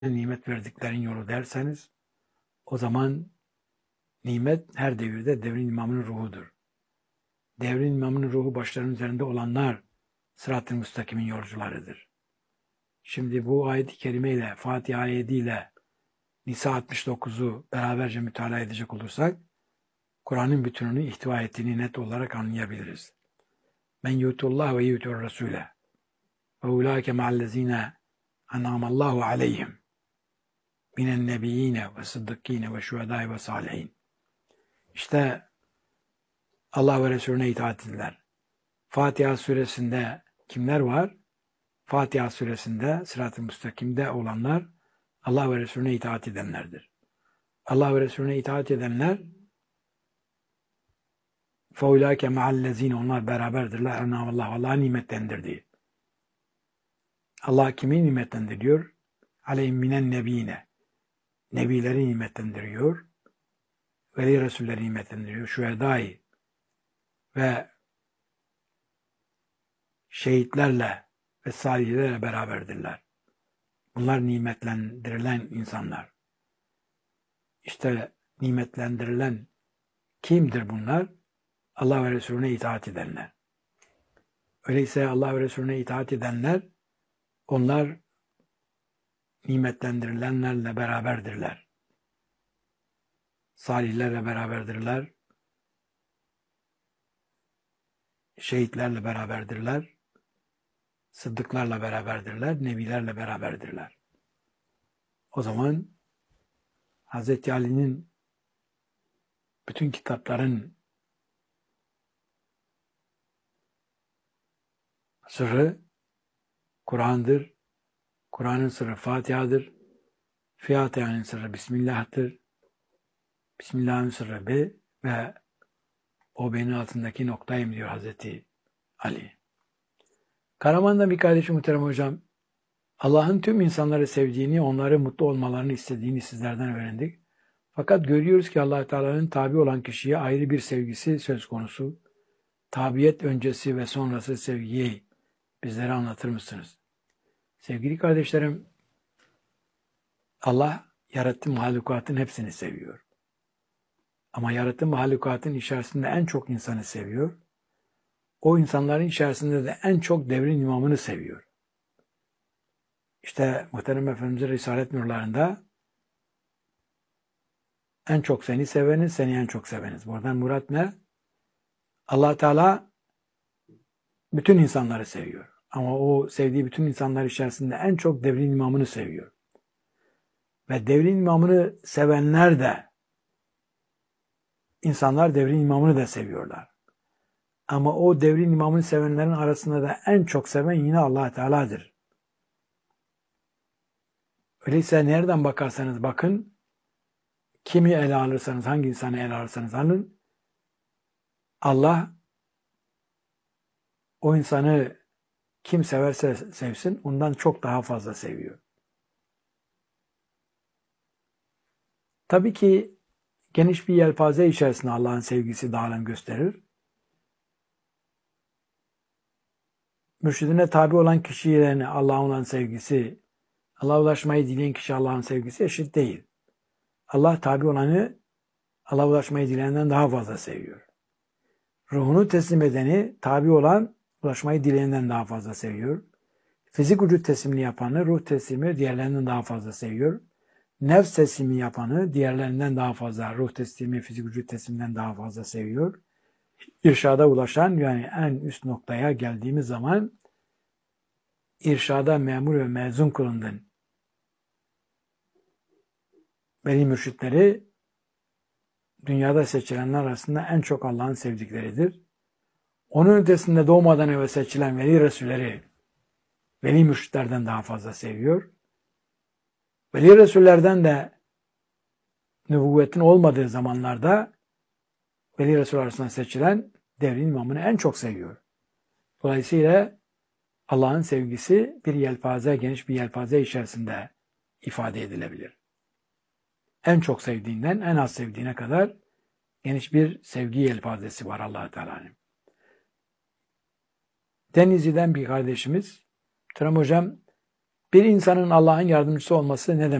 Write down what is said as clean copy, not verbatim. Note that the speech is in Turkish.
nimet verdiklerin yolu derseniz, o zaman nimet her devirde devrin imamının ruhudur. Devrin imamının ruhu başlarının üzerinde olanlar sırat-ı müstakimin yolcularıdır. Şimdi bu ayet-i kerime ile Fatiha ayetiyle Nisa 69'u beraberce mütalaa edecek olursak, Kur'an'ın bütününü ihtiva ettiğini net olarak anlayabiliriz. Men yutullah ve yutur Rasule ve ulâke ma'allezîne an'amallahu aleyhim minen nebiyyine ve sıddıkkîne ve şuhedâi ve salihin. İşte Allah ve Resulüne itaat ediler. Fatiha suresinde kimler var? Fatiha suresinde sırat-ı müstakimde olanlar Allah ve Resulüne itaat edenlerdir. Allah ve Resulüne itaat edenler فَاُولَٰئِكَ مَعَ الَّذ۪ينَ onlar beraberdirler. Allah nimetlendirdiği. Allah kimi nimetlendiriyor? Aleyhim minen nebiyine. Nebileri nimetlendiriyor. Veli Resulleri nimetlendiriyor. Şühedâi ve şehitlerle ve salihlerle beraberdirler. Bunlar nimetlendirilen insanlar. İşte nimetlendirilen kimdir bunlar? Allah ve Resulüne itaat edenler. Öyleyse Allah ve Resulüne itaat edenler, onlar nimetlendirilenlerle beraberdirler. Salihlerle beraberdirler. Şehitlerle beraberdirler. Sıddıklarla beraberdirler. Nebilerle beraberdirler. O zaman Hz. Ali'nin bütün kitapların sırrı Kur'an'dır. Kur'an'ın sırrı Fatiha'dır. Fatiha'nın sırrı Bismillah'tır. Bismillah'ın sırrı B ve o benim altındaki noktayım diyor Hazreti Ali. Karaman'da bir kardeşim muhterem hocam, Allah'ın tüm insanları sevdiğini, onları mutlu olmalarını istediğini sizlerden öğrendik. Fakat görüyoruz ki Allah Teala'nın tabi olan kişiye ayrı bir sevgisi söz konusu. Tabiyet öncesi ve sonrası sevgiyi bizlere anlatır mısınız? Sevgili kardeşlerim, Allah yarattığı mahlukatın hepsini seviyor. Ama yarattığı mahlukatın içerisinde en çok insanı seviyor. O insanların içerisinde de en çok devrin imamını seviyor. İşte Muhterem Efendimiz'in Risalet Nurlarında en çok seni seveniz, seni en çok seveniz. Buradan murat ne? Allah Teala bütün insanları seviyor. Ama o sevdiği bütün insanlar içerisinde en çok devrin imamını seviyor. Ve devrin imamını sevenler de insanlar devrin imamını da seviyorlar. Ama o devrin imamını sevenlerin arasında da en çok seven yine Allah Teala'dır. Öyleyse nereden bakarsanız bakın, kimi ele alırsanız, hangi insanı ele alırsanız alın, Allah o insanı kim severse sevsin, ondan çok daha fazla seviyor. Tabii ki geniş bir yelpaze içerisinde Allah'ın sevgisi dağılan gösterir. Mürşidine tabi olan kişilerin Allah'a olan sevgisi, Allah'a ulaşmayı dileyen kişi Allah'ın sevgisi eşit değil. Allah tabi olanı Allah'a ulaşmayı dileyenden daha fazla seviyor. Ruhunu teslim edeni tabi olan ulaşmayı dileyenden daha fazla seviyor. Fizik vücut teslimini yapanı, ruh teslimi diğerlerinden daha fazla seviyor. Nefs teslimi yapanı diğerlerinden daha fazla, ruh teslimi, fizik vücut tesliminden daha fazla seviyor. İrşada ulaşan, yani en üst noktaya geldiğimiz zaman irşada memur ve mezun kılındın. Veli mürşitleri dünyada seçilenler arasında en çok Allah'ın sevdikleridir. Onun ötesinde doğmadan evvel seçilen veli resulleri veli mürşitlerden daha fazla seviyor. Veli resullerden de nübüvvetin olmadığı zamanlarda veli resul arasında seçilen devrin imamını en çok seviyor. Dolayısıyla Allah'ın sevgisi bir yelpaze, geniş bir yelpaze içerisinde ifade edilebilir. En çok sevdiğinden en az sevdiğine kadar geniş bir sevgi yelpazesi var Allah-u Teala'nın. Denizli'den bir kardeşimiz, Muhterem Hocam, Bir insanın Allah'ın yardımcısı olması ne demek?